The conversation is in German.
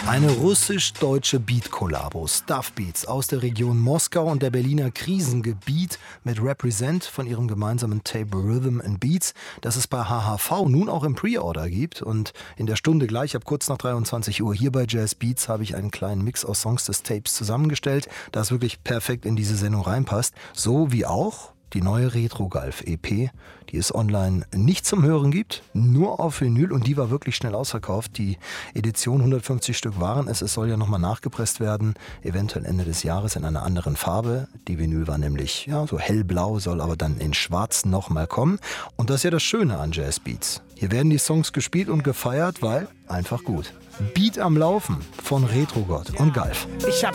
Eine russisch-deutsche Beat-Kollabo, Stuff Beats aus der Region Moskau und der Berliner Krisengebiet mit Represent von ihrem gemeinsamen Tape Rhythm and Beats, das es bei HHV nun auch im Pre-Order gibt. Und in der Stunde gleich, ab kurz nach 23 Uhr hier bei Jazz Beats, habe ich einen kleinen Mix aus Songs des Tapes zusammengestellt, das wirklich perfekt in diese Sendung reinpasst. So wie auch die neue Retro-Galf-EP, die es online nicht zum Hören gibt, nur auf Vinyl, und die war wirklich schnell ausverkauft. Die Edition, 150 Stück waren es. Es soll ja nochmal nachgepresst werden, eventuell Ende des Jahres in einer anderen Farbe. Die Vinyl war nämlich so hellblau, soll aber dann in schwarz nochmal kommen. Und das ist ja das Schöne an Jazz Beats. Hier werden die Songs gespielt und gefeiert, weil einfach gut. Beat am Laufen von Retrogott und Galf. Ich hab